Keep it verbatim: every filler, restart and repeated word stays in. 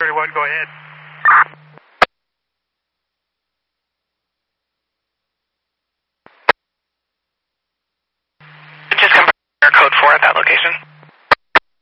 thirty-one, go ahead. Just confirm code four at that location.